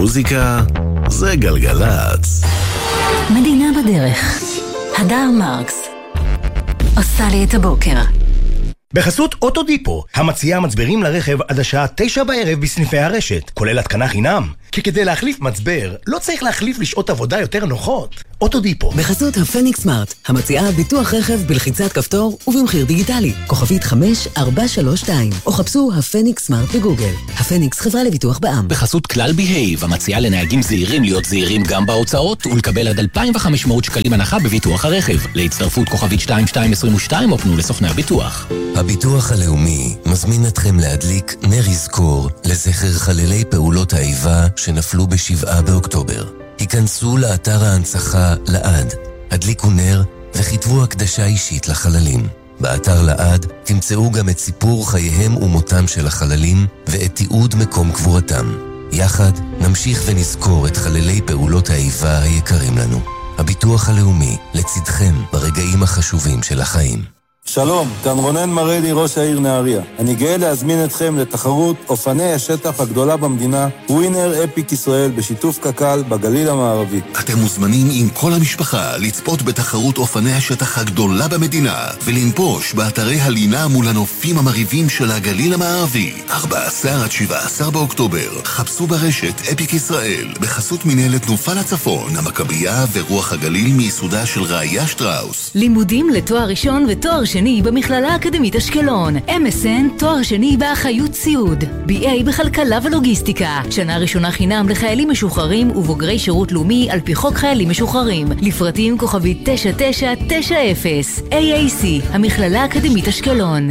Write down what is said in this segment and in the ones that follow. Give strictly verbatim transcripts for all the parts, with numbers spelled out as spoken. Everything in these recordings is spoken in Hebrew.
מוזיקה זה גלגלץ. מדינה בדרך. הדר מרקס עושה לי את הבוקר. בחסות אוטודיפו, המציעה מצברים לרכב עד השעה תשע בערב בסניפי הרשת, כולל התקנה חינם. כי כדי להחליף מצבר, לא צריך להחליף לשעות עבודה יותר נוחות. אוטודיפו. בחסות הפניקס סמארט, המציעה ביטוח רכב בלחיצת כפתור ובמחיר דיגיטלי. כוכבית חמש ארבע שלוש שתיים, או חפשו הפניקס סמארט בגוגל. הפניקס חברה לביטוח בע"מ. בחסות כלל בהייב, המציעה לנהגים זהירים להיות זהירים גם בהוצאות, ולקבל עד אלפיים וחמש מאות שקלים הנחה בביטוח הרכב. להצטרפות כוכבית שתיים שתיים עשרים ושתיים, או פנו לסוכני הביטוח. הביטוח הלאומי מזמין אתכם להדליק נר יזכור לזכר חללי פעולות האיבה שנפלו בשבעה באוקטובר. היכנסו לאתר ההנצחה לעד, הדליקו נר וכתבו הקדשה אישית לחללים. באתר לעד תמצאו גם את סיפור חייהם ומותם של החללים ואת תיעוד מקום קבורתם. יחד נמשיך ונזכור את חללי פעולות האיבה היקרים לנו. הביטוח הלאומי לצדכם ברגעים החשובים של החיים. שלום, כאן רונן מרלי, ראש העיר נהריה. אני גאה להזמין אתכם לתחרות אופני השטח הגדולה במדינה, ווינר אפיק ישראל בשיתוף קק"ל בגליל המערבי. אתם מוזמנים עם כל המשפחה לצפות בתחרות אופני השטח הגדולה במדינה ולנפוש באתרי הלינה מול הנופים המריבים של הגליל המערבי. ארבעה עשר עד שבעה עשר באוקטובר. חפשו ברשת אפיק ישראל בחסות מנהלת תנופה לצפון, המכבייה ורוח הגליל מיסודה של ראיה שטראוס. לימודים לתואר ראשון ותואר שני במכללה האקדמית אשקלון. אם אס אן תואר שני באחריות סיעוד. בי איי בכלכלה ולוגיסטיקה. שנה ראשונה חינם לחיילים משוחררים ובוגרי שירות לאומי על פי חוק חיילים משוחררים. לפרטים כוכבית תשע תשע תשע אפס. איי איי סי, המכללה האקדמית אשקלון.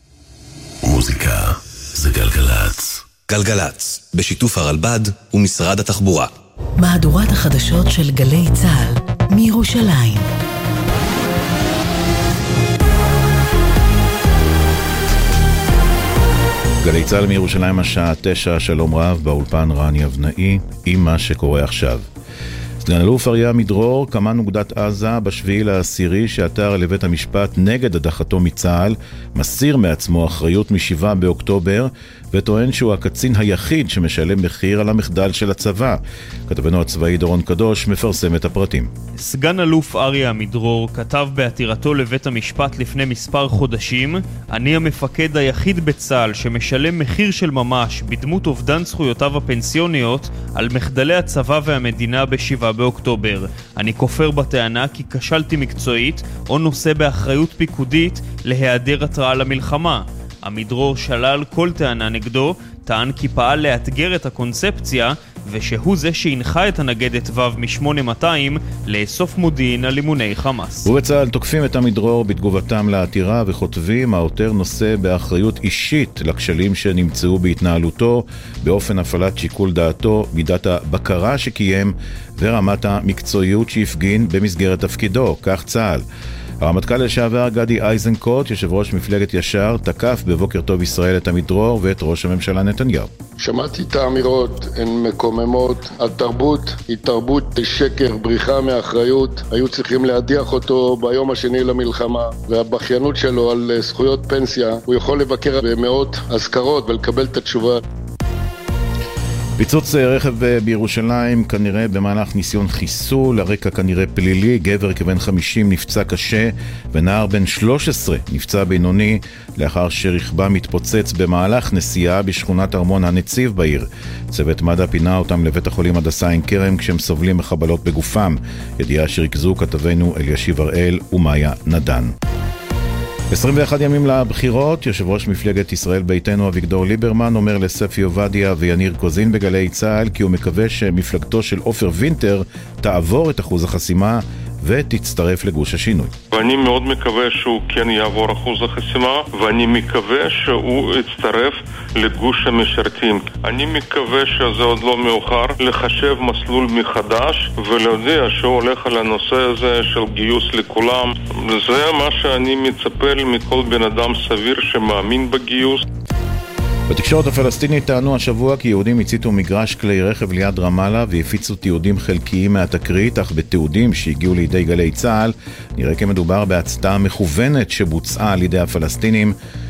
מוזיקה זה גלגלץ. גלגלץ, בשיתוף הרלב"ד ומשרד התחבורה. מהדורת החדשות של גלי צה"ל מירושלים. גלי צה"ל מירושלים השעה תשע, שלום רב, באולפן רן יבנאי עם מה שקורה עכשיו. סגן אלוף אריה מדרור, קמ"ן אוגדת עזה בשביעי לעשירי שעתר לבית המשפט נגד הדחתו מצה"ל, מסיר מעצמו אחריות משבעה באוקטובר וטוען שהוא הקצין היחיד שמשלם מחיר על המחדל של הצבא. כתבנו הצבאי דורון קדוש מפרסם את הפרטים. סגן אלוף אריה מדרור כתב בעתירתו לבית המשפט לפני מספר חודשים: אני המפקד היחיד בצה"ל שמשלם מחיר של ממש בדמות אובדן זכויותיו הפנסיוניות על מחדלי הצבא והמדינה בשבעה באוקטובר. אני כופר בטענה כי כשלתי מקצועית או נושא באחריות פיקודית להיעדר התראה למלחמה. המדרור שלל כל טענה נגדו, טען כי פעל לאתגר את הקונספציה ושהוא זה שהנחה את הנגדת וו מ-שמונה מאתיים לאסוף מודיעין על אימוני חמאס. ובצה"ל תוקפים את המדרור בתגובתם לעתירה וכותבים: העותר נושא באחריות אישית לכשלים שנמצאו בהתנהלותו, באופן הפעלת שיקול דעתו, מידת הבקרה שקיים ורמת המקצועיות שהפגין במסגרת תפקידו, כך צה"ל. הרמטכ"ל לשעבר גדי איזנקוט, יושב ראש מפלגת ישר, תקף בבוקר טוב ישראל את המדרור ואת ראש הממשלה נתניהו. שמעתי את האמירות, הן מקוממות. התרבות היא תרבות שקר, בריחה מאחריות. היו צריכים להדיח אותו ביום השני למלחמה, והבכיינות שלו על זכויות פנסיה, הוא יכול לבקר במאות אזכרות ולקבל את התשובה. פיצוץ רכב בירושלים, כנראה במהלך ניסיון חיסול, הרקע כנראה פלילי. גבר כבן חמישים נפצע קשה ונער בן שלוש עשרה נפצע בינוני לאחר שרכבה מתפוצץ במהלך נסיעה בשכונת ארמון הנציב בעיר. צוות מד"א פינה אותם לבית החולים הדסה עין כרם כשהם סובלים מחבלות בגופם. ידיעה שריכזו כתבנו אלישיב הראל ומאיה נדן. עשרים ואחד ימים לבחירות, יושב ראש מפלגת ישראל ביתנו אביגדור ליברמן אומר לספי עובדיה ויניר קוזין בגלי צה"ל כי הוא מקווה שמפלגתו של עופר וינטר תעבור את אחוז החסימה ותצטרף לגוש השינוי. ואני מאוד מקווה שהוא כן יעבור אחוז החסימה, ואני מקווה שהוא יצטרף לגוש המשרתים. אני מקווה שזה עוד לא מאוחר לחשב מסלול מחדש ולהודיע שהוא הולך על הנושא הזה של גיוס לכולם. זה מה שאני מצפה מכל בן אדם סביר שמאמין בגיוס. בתקשורת הפלסטינית טענו השבוע כי יהודים הציתו מגרש כלי רכב ליד רמאללה והפיצו תיעודים חלקיים מהתקרית, אך בתיעודים שהגיעו לידי גלי צה"ל נראה כי מדובר בהצתה מכוונת שבוצעה על ידי הפלסטינים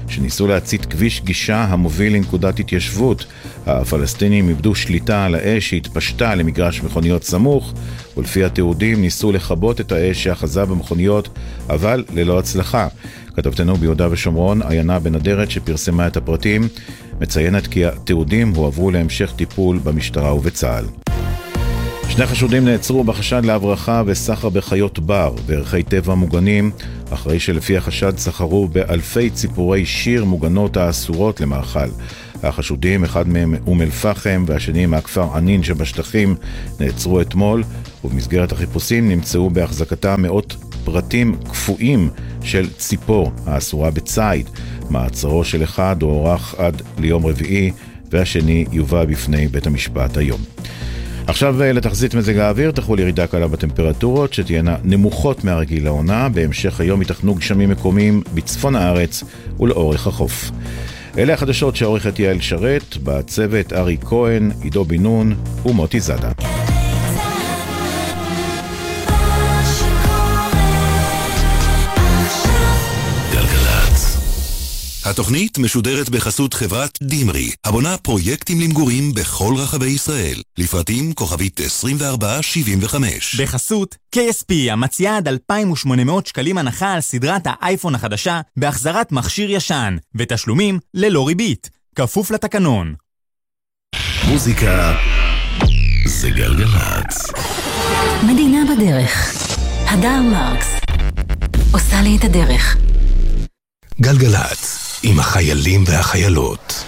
שניסו להצית כביש גישה המוביל לנקודת התיישבות. הפלסטינים איבדו שליטה על האש שהתפשטה למגרש מכוניות סמוך, ולפי התיעודים ניסו לחבות את האש שאחזה במכוניות, אבל ללא הצלחה. כתבתנו ביהודה ושומרון, עיינה בן אדרת שפרסמה את הפרטים, מציינת כי התיעודים הועברו להמשך טיפול במשטרה ובצה"ל. שני חשודים נעצרו בחשד להברחה וסחר בחיות בר וערכי טבע מוגנים, אחרי שלפי החשד סחרו באלפי ציפורי שיר מוגנות האסורות למאכל. החשודים, אחד מהם אום אל פחם והשני מהכפר ענין שבשטחים, נעצרו אתמול, ובמסגרת החיפושים נמצאו בהחזקתם מאות פרטים קפואים של ציפור האסורה בצייד. מעצרו של אחד הוארך עד ליום רביעי, והשני יובא בפני בית המשפט היום. עכשיו לתחזית מזג האוויר, תחול ירידה קלה בטמפרטורות שתהיינה נמוכות מהרגיל לעונה. בהמשך היום ייתכנו גשמים מקומיים בצפון הארץ ולאורך החוף. אלה החדשות שעורכת יעל שרת, בצוות ארי כהן, עידו בן נון ומוטי זאדה. התוכנית משודרת בחסות חברת דימרי, הבונה פרויקטים למגורים בכל רחבי ישראל. לפרטים כוכבית עשרים וארבע שבעים וחמש. בחסות קיי אס פי המציעה עד אלפיים ושמונה מאות שקלים הנחה על סדרת האייפון החדשה בהחזרת מכשיר ישן, ותשלומים ללא ריבית, כפוף לתקנון. מוזיקה זה גלגלצ. מדינה בדרך. הדר מרקס עושה לי את הדרך. גלגלצ עם החיילים והחיילות.